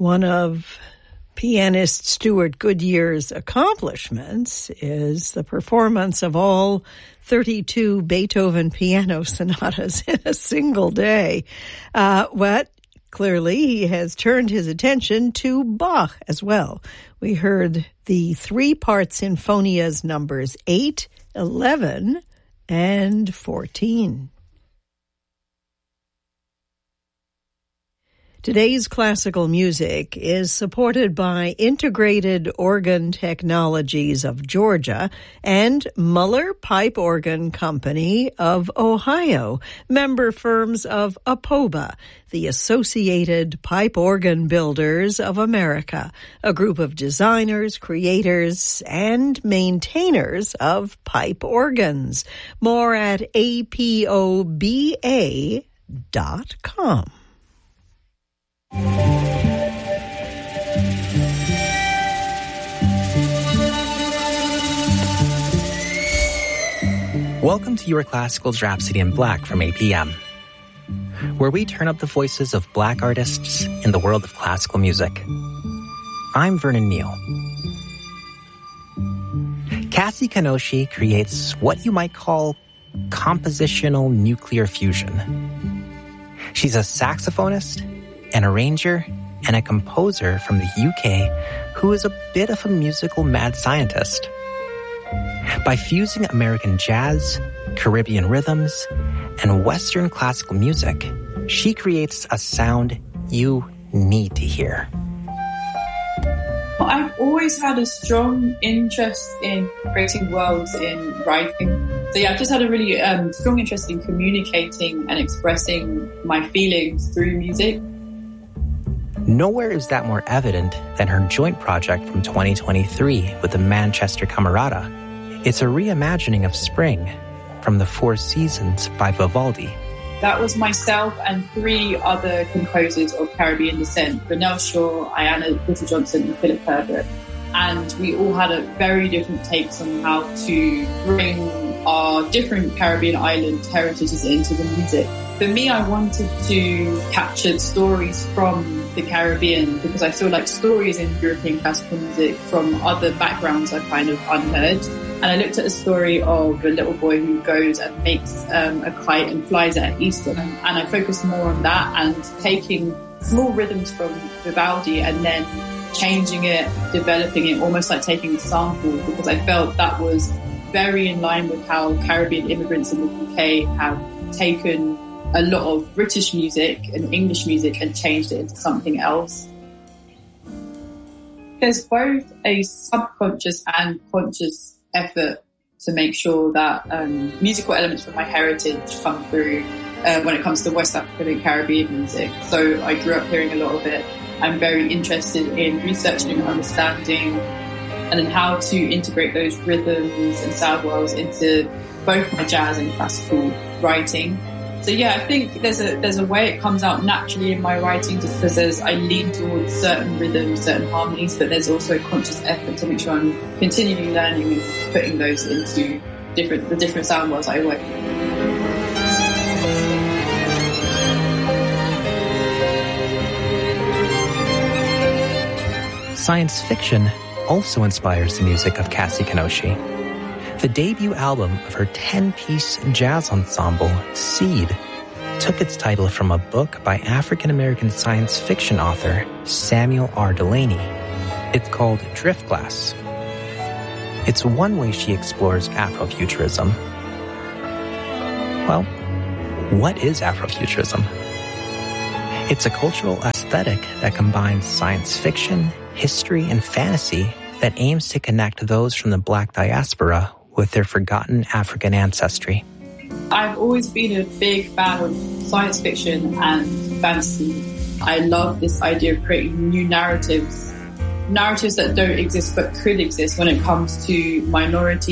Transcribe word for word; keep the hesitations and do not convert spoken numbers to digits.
One of pianist Stuart Goodyear's accomplishments is the performance of all thirty-two Beethoven piano sonatas in a single day. Uh, but clearly he has turned his attention to Bach as well. We heard the three-part sinfonias numbers eight, eleven, and fourteen. Today's classical music is supported by Integrated Organ Technologies of Georgia and Muller Pipe Organ Company of Ohio, member firms of A P O B A, the Associated Pipe Organ Builders of America, a group of designers, creators, and maintainers of pipe organs. More at A P O B A dot com. Welcome to your Classical Rhapsody in Black from A P M, where we turn up the voices of Black artists in the world of classical music. I'm Vernon Neal. Cassie Kinoshi creates what you might call compositional nuclear fusion. She's a saxophonist, an arranger, and a composer from the U K who is a bit of a musical mad scientist. By fusing American jazz, Caribbean rhythms, and Western classical music, she creates a sound you need to hear. I've always had a strong interest in creating worlds in writing. So yeah, I've just had a really um, strong interest in communicating and expressing my feelings through music. Nowhere is that more evident than her joint project from twenty twenty-three with the Manchester Camerata. It's a reimagining of Spring from the Four Seasons by Vivaldi. That was myself and three other composers of Caribbean descent, Brunel Shaw, Ayanna Whittle-Johnson, and Philip Herbert. And we all had a very different takes on how to bring our different Caribbean island heritages into the music. For me, I wanted to capture stories from the Caribbean because I feel like stories in European classical music from other backgrounds are kind of unheard. And I looked at a story of a little boy who goes and makes um, a kite and flies it at Easter. And I focused more on that and taking small rhythms from Vivaldi and then changing it, developing it, almost like taking a sample, because I felt that was very in line with how Caribbean immigrants in the U K have taken a lot of British music and English music and changed it into something else. There's both a subconscious and conscious effort to make sure that um, musical elements from my heritage come through uh, when it comes to West African and Caribbean music. So I grew up hearing a lot of it. I'm very interested in researching and understanding and in how to integrate those rhythms and sound worlds into both my jazz and classical writing. So yeah, I think there's a there's a way it comes out naturally in my writing just because there's, I lean towards certain rhythms, certain harmonies, but there's also a conscious effort to make sure I'm continually learning and putting those into different the different sound worlds I work in. Science fiction also inspires the music of Cassie Kinoshi. The debut album of her ten-piece jazz ensemble, Seed, took its title from a book by African-American science fiction author Samuel R. Delany. It's called Driftglass. It's one way she explores Afrofuturism. Well, what is Afrofuturism? It's a cultural aesthetic that combines science fiction, history, and fantasy that aims to connect those from the Black diaspora with their forgotten African ancestry. I've always been a big fan of science fiction and fantasy. I love this idea of creating new narratives, narratives that don't exist but could exist when it comes to minority